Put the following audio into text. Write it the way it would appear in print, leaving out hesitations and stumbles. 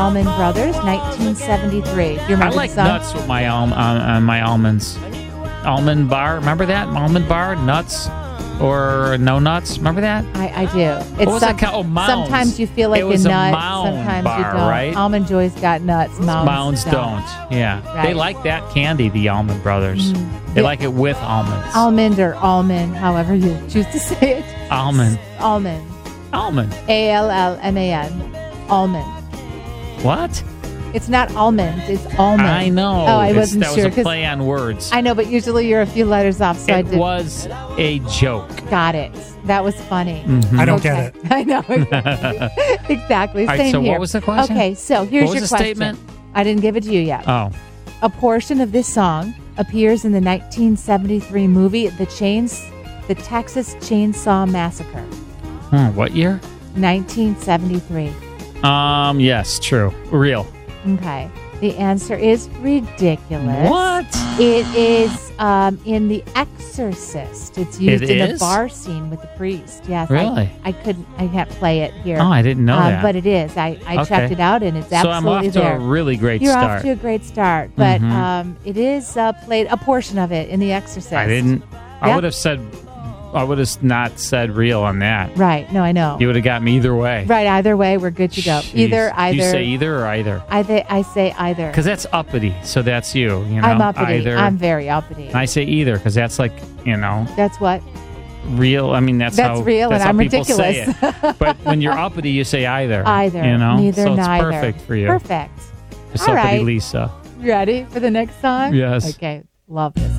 Allman Brothers, 1973. You remember I like the song? nuts with my my almonds. Almond bar, remember that? Almond bar, nuts, or no nuts? Remember that? I do. What was it called? Oh, Mounds. Sometimes you feel like It was a a nut. Mound Sometimes bar, you don't. right? Almond Joy's got nuts. Mounds don't. Yeah. Right. They like that candy, the Allman Brothers. They like it with almonds. Almond or almond, however you choose to say it. Almond. Almond. Almond. Allman. Almond. What? It's not almond. It's almond. I know. Oh, I wasn't that sure. was a play on words. I know, but usually you're a few letters off, so I It did. was a joke. Got it. That was funny. I don't get it. I know. Exactly. All right, Same so here. what was the question? Okay, so here's What was your the question. statement? I didn't give it to you yet. Oh. A portion of this song appears in the 1973 movie The Texas Chainsaw Massacre. What year? 1973. Yes, true. Real. Okay. The answer is ridiculous. What? It is in The Exorcist. It's used It in the is? bar scene with the priest. Yes. Really? I can't play it here. Oh, I didn't know that. But it is. I Okay. checked it out, and it's So I'm absolutely off to there. a really great You're start. off to a great start, but it is played a portion of it in The Exorcist. I didn't. I Yeah. would have said. I would have not said real on that. Right. No, I know. You would have got me either way. Right. Either way, we're good to go. Jeez. Either. You say either or either? I say either. Because that's uppity. So that's you. You know. I'm uppity. Either. I'm very uppity. And I say either because that's like That's what. real. I mean that's how real, that's and how I'm people ridiculous. say it. But when you're uppity, you say either. Either. You know. Neither. So it's neither. perfect for you. Perfect. Just All uppity right. Lisa. Ready for the next song? Yes. Okay. Love this.